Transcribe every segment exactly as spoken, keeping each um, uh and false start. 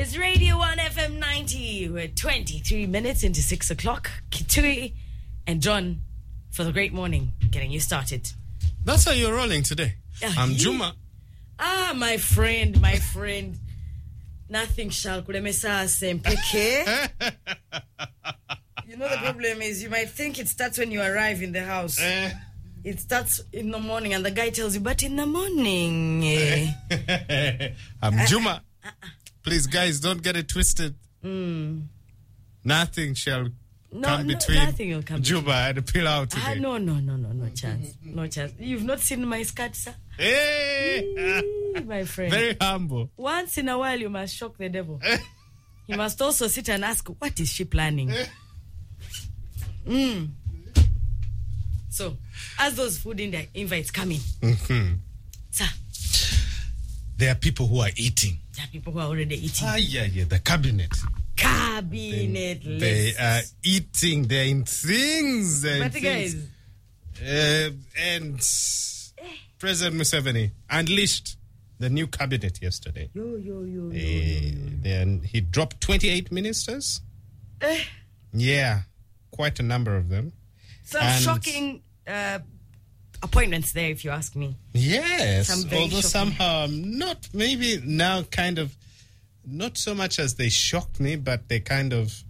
is Radio one F M ninety. We're twenty-three minutes into six o'clock. Kitui and John for the great morning, getting you started. That's how you're rolling today. Uh, I'm he, Juma. Ah, my friend, my friend. Nothing shall kulemesa sempeke. You know the problem is you might think it starts when you arrive in the house. Uh, It starts in the morning and the guy tells you, but in the morning. Eh. I'm Juma. Uh, uh, uh. Please, guys, don't get it twisted. Mm. Nothing shall no, come no, between nothing will come Juma and the pillow today. Ah, no, no, no, no, no chance. No chance. You've not seen my skirt, sir? Hey! Eee, my friend. Very humble. Once in a while, you must shock the devil. You must also sit and ask, what is she planning? Mm. So, as those food in the invites come in, mm-hmm. sir, there are people who are eating. There are people who are already eating. Ah, yeah, yeah, the cabinet. Cabinet They, they are eating. They're in things. They're but in guys, uh, and President Museveni unleashed the new cabinet yesterday. Yo, yo, yo, yo, uh, yo, yo. Then he dropped twenty-eight ministers. Eh. Yeah, quite a number of them. Some and shocking uh, appointments there, if you ask me. Yes, Some although shocking. somehow not, maybe now kind of, not so much as they shocked me, but they kind of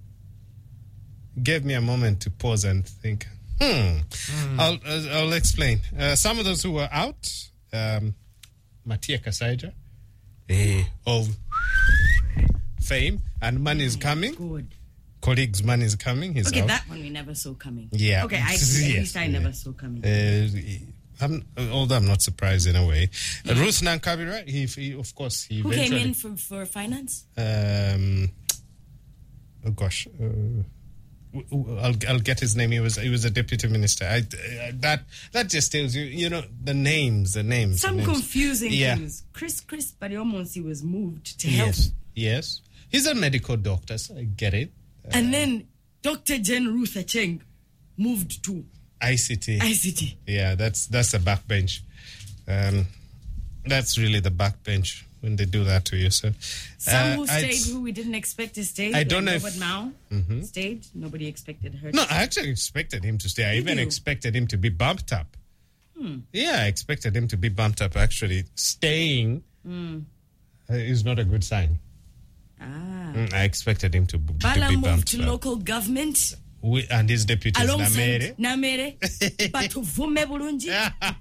gave me a moment to pause and think, hmm, mm. I'll, uh, I'll explain. Uh, some of those who were out, um, Matia Kasaija, eh, of fame, and money is coming. Good. Colleagues, money is coming. He's okay, out. that one we never saw coming. Yeah. Okay, I, yes, at least I yeah. never saw coming. Uh, I'm, although I'm not surprised in a way. Uh, Ruth Nankabira, he, he, of course, he Who eventually... came in for, for finance? Um, oh, gosh. Uh, I'll, I'll get his name. He was he was a deputy minister. I, uh, that that just tells you, you know, the names, the names. Some the names. confusing yeah. things. Chris Chris Bariomonsi was moved to yes. help. Yes. He's a medical doctor, so I get it. Uh, and then Doctor Jen Ruth Acheng moved to I C T. I C T. Yeah, that's that's the backbench. Um, that's really the backbench when they do that to you. So, some uh, who stayed, I'd, who we didn't expect to stay. I don't like know. Robert If, Mao mm-hmm. stayed. Nobody expected her. No, to I actually expected him to stay. I Did even you? expected him to be bumped up. Hmm. Yeah, I expected him to be bumped up. Actually, staying mm. uh, is not a good sign. Ah. Mm, I expected him to, b- to Bala be moved bumped to up. local government. We, and his deputies, Alongside Namere. Namere. Batuvume bulungi.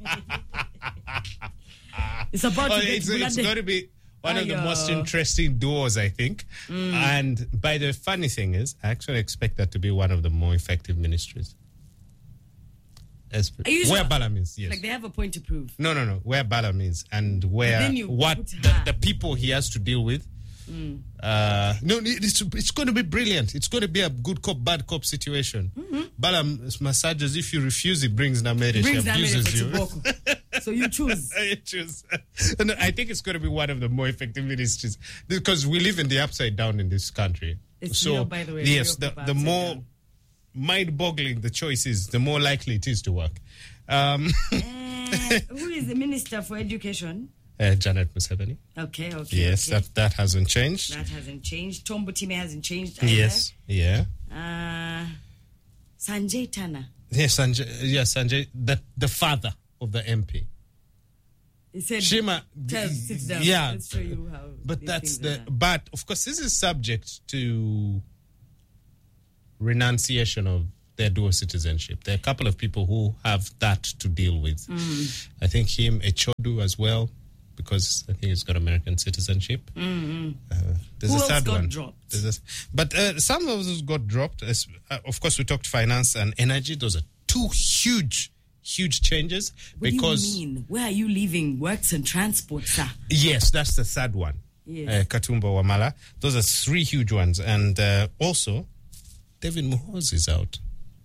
It's about Oh, to get it's, it's bloody. going to be one of the Ayo. most interesting duos, I think. Mm. And by the funny thing is, I actually expect that to be one of the more effective ministries. As, Are you where sure? Bala means, yes. Like they have a point to prove. No, no, no. Where Bala means and where then you what put the, her. the people he has to deal with. Mm. Uh, no, it's, it's going to be brilliant. It's going to be a good cop, bad cop situation. Mm-hmm. Bala massages. If you refuse, he brings Namere. She Brings Namere abuses you. for So you choose. I choose. No, I think it's going to be one of the more effective ministries because we live in the upside down in this country. It's so real, by the way. yes, real the, proper the upside more down. mind-boggling the choice is, the more likely it is to work. Um, uh, who is the Minister for Education? uh, Janet Museveni. Okay, okay. Yes, okay. that that hasn't changed. That hasn't changed. Tombo Time hasn't changed either. Yes, yeah. Uh, Sanjay Tana. Yes, Sanjay. Yes, Sanjay. The the father of the M P. He said, Shima. Tell, sit down. Yeah, Let's show you how. but these that's things the. are done. But of course, this is subject to renunciation of their dual citizenship. There are a couple of people who have that to deal with. Mm. I think him, Echodu as well, because I think he's got American citizenship. Mm-hmm. Uh, there's Who a else third got one. dropped? There's a, but uh, some of those got dropped. As, uh, of course, we talked finance and energy. Those are two huge, huge changes. What because do you mean? Where are you leaving? Works and transport, sir. yes, that's the third one. Yes. Uh, Katumba Wamala. Those are three huge ones. And uh, also, David Muhoozi is out.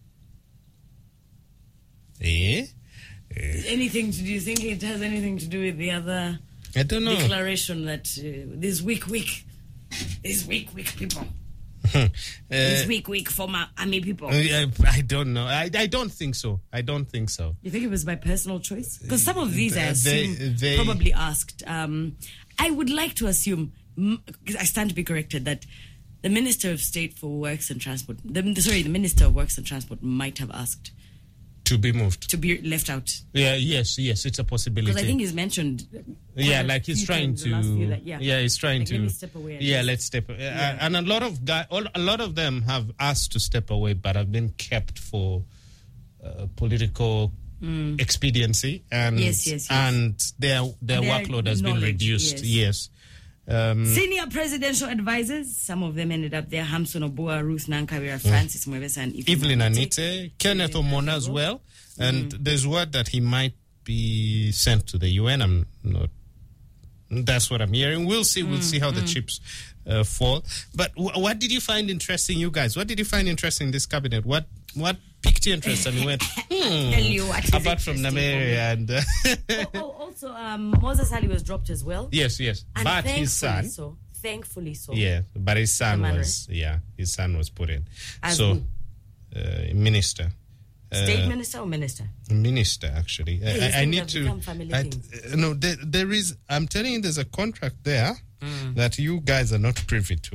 Eh? Anything to do? You think it has anything to do with the other I don't know. declaration that uh, this week, week, this week, week people, uh, this week, week former army people? I, I don't know. I, I don't think so. I don't think so. You think it was by personal choice? Because some of these, I They- assume, they- probably asked. Um, I would like to assume I stand to be corrected that the Minister of State for Works and Transport, the, sorry, the Minister of Works and Transport might have asked to be moved, to be left out. Yeah, yes, yes, it's a possibility. Because I think he's mentioned. Yeah, like he's trying to. Few, like, yeah. yeah, he's trying like, to. Let me step away. Yeah, just, let's step. away. Yeah. Uh, and a lot of guy, a lot of them have asked to step away, but have been kept for uh, political mm. expediency, and yes, yes, yes. and their their, their workload has been reduced. Yes. yes. Um, Senior presidential advisors, some of them ended up there. Hamson Oboa, Ruth Nankawira, Francis mm. Mwebesa, and Evelyn Anite, Kenneth Omona as well. And mm. there's word that he might be sent to the U N. I'm not. That's what I'm hearing. We'll see. We'll mm. see how mm. the chips uh, fall. But w- what did you find interesting, you guys? What did you find interesting in this cabinet? What what piqued your interest and you went, hmm, tell you what apart from Namere and... Uh, oh, oh, also, um, Moses Ali was dropped as well. Yes, yes. And but his son... So, thankfully so. Yeah, but his son was... Yeah, his son was put in. As so, uh, minister. State uh, minister or minister? Minister, actually. Yeah, I, I need to... I, uh, no, there, there is... I'm telling you, there's a contract there mm. that you guys are not privy to.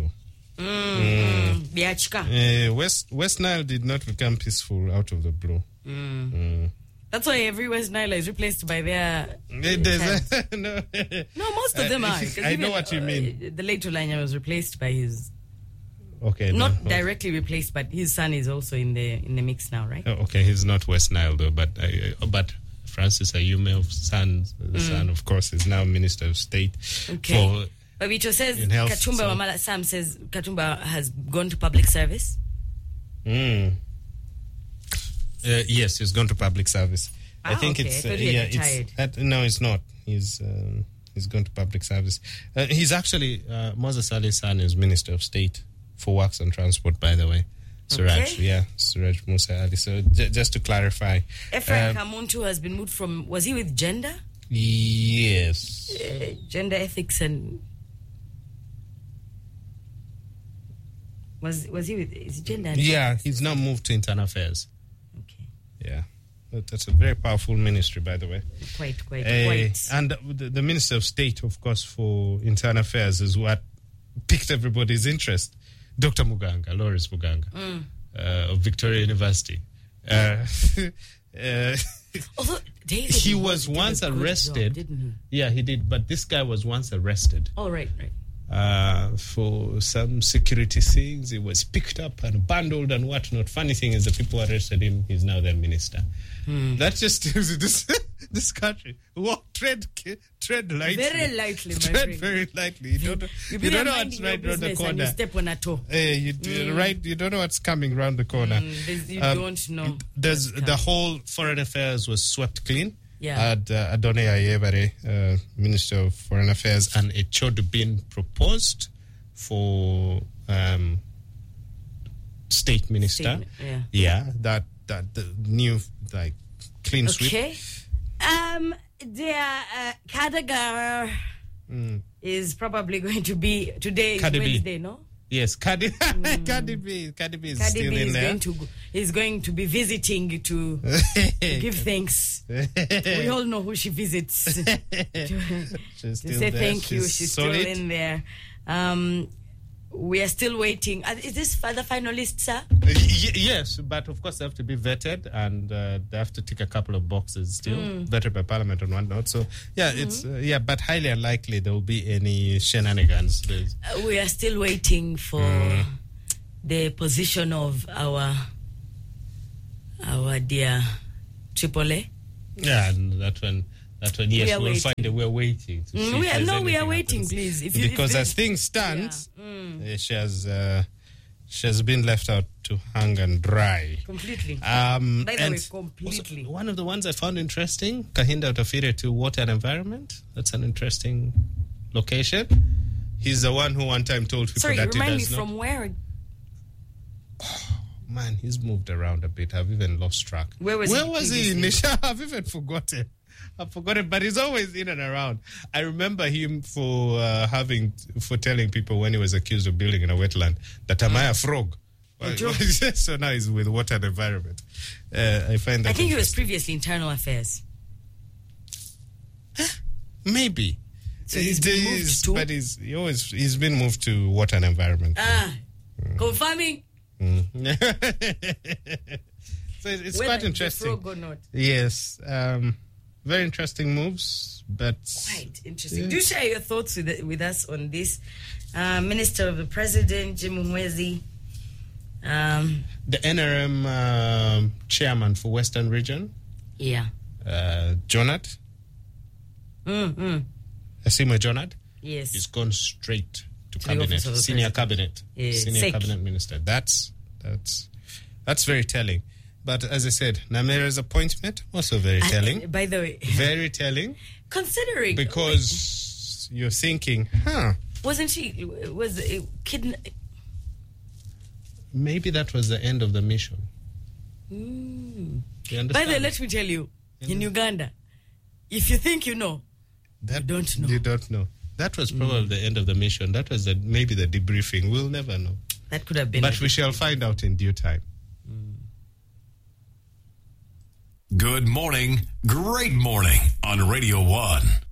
Mm. Mm. Uh, West West Nile did not become peaceful out of the blue. Mm. Mm. That's why every West Nile is replaced by their. Uh, no. no, most of them are. I know what you mean. Uh, the late Olanya was replaced by his. Okay. Not no, directly okay. replaced, but his son is also in the in the mix now, right? Oh, okay, he's not West Nile though, but uh, but Francis Ayume, son, the mm. son, of course, is now Minister of State. Okay. For, But Vito says, health, Katumba, so. Wamala Sam says Katumba has gone to public service. Mm. Uh, yes, he's gone to public service. Ah, I think okay. it's I uh, yeah, it's that, no, it's not. He's um, he's gone to public service. Uh, he's actually uh, Moses Ali's son is Minister of State for Works and Transport, by the way. Suraj, okay. yeah, Suraj Musa Ali. So j- just to clarify, Ephraim um, Kamuntu has been moved from. Was he with gender? Yes. Uh, gender ethics and. Was was he with is gender? Yeah, he's now moved to internal affairs. Okay. Yeah, but that's a very powerful ministry, by the way. Quite, quite, uh, quite. And the, the Minister of State, of course, for internal affairs is what piqued everybody's interest. Doctor Muganga, Lawrence Muganga, mm. uh, of Victoria University. Uh, uh, Although David he was once arrested. Job, didn't he? Yeah, he did. But this guy was once arrested. Oh, right, right. Uh, for some security things. He was picked up and bundled and whatnot. Funny thing is the people arrested him. He's now their minister. Hmm. That just tells you this, this country. Walk, tread, tread lightly. Very lightly, my tread friend. very lightly. You don't, you you don't know what's right around the corner. You step on a toe. Hey, you, mm. right, you don't know what's coming around the corner. Mm, you um, don't know. There's the whole foreign affairs was swept clean. Yeah. Had uh, Adone Ayebare, uh, Minister of Foreign Affairs, and it should been proposed for um, State Minister. State, yeah. Yeah, that that the new like clean sweep. Okay. Um, their uh, Kadagar mm. is probably going to be today. Is Cardi Wednesday, B. no? Yes, Cardi, mm. Cardi B, Cardi B is Cardi still B in is there. Going to, is going to be visiting to, to give thanks. We all know who she visits. to, She's to still say there. thank She's you. She's solid. still in there. Um, we are still waiting. Uh, is this for the finalists, sir? Y- yes, but of course they have to be vetted and uh, they have to tick a couple of boxes still, mm. vetted by Parliament and whatnot. So, yeah, mm-hmm. it's uh, yeah, but highly unlikely there will be any shenanigans. Uh, we are still waiting for mm. the position of our our dear Tripoli. Yeah, and that one. That one, yes, we are we'll waiting. find a way waiting. To mm, see we if are, no, we are happens. waiting, please. If you, because if as things stand, yeah. mm. uh, she has uh, she has been left out to hang and dry. Completely. Um, By the and way, completely. Also, one of the ones I found interesting, Kahinda Utafire to Water and Environment. That's an interesting location. He's the one who one time told people Sorry, that he remind me does not... from where? Oh, man, he's moved around a bit. I've even lost track. Where was where he? was he? Nisha? I've even forgotten. I've forgotten, but he's always in and around. I remember him for uh, having, for telling people when he was accused of building in a wetland that am I a frog? Well, so now he's with Water and Environment. Uh, I find that I think he was previously Internal Affairs. Maybe. So he's It been is, moved to. but he's he always he's been moved to water and environment. Ah, confirming. Mm. So it's, it's whether quite it's a interesting. frog or not. Yes, um, very interesting moves, but Quite interesting. Yeah. Do share your thoughts with with us on this. Uh, Minister of the President, Jim Mwezi. Um, the N R M um, chairman for Western Region, yeah. uh, Jonad, Mm-hmm. Asima Jonad, Yes. he's gone straight to, To the cabinet, office of the senior president. cabinet, Yeah, senior sick. cabinet minister. That's that's that's very telling. But as I said, Namera's appointment also very I- telling, by the way, very telling, considering because you're thinking, huh? wasn't she was it kidna- Maybe that was the end of the mission. Mm. You By understand? the way, let me tell you, in Uganda, if you think you know, that, you don't know. You don't know. That was probably the end of the mission. That was the, maybe the debriefing. We'll never know. that could have been. But we shall find out in due time. Good morning, great morning on Radio one.